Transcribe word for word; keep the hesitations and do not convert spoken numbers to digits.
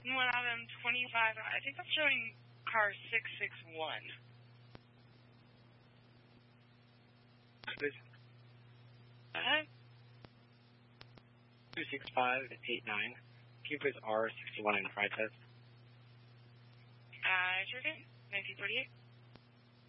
One out of twenty-five. I think I'm showing car six six one. Uh-huh. two six five eight nine. Can you please R sixty-one in Pride test? Uh, sure can. nineteen forty-eight.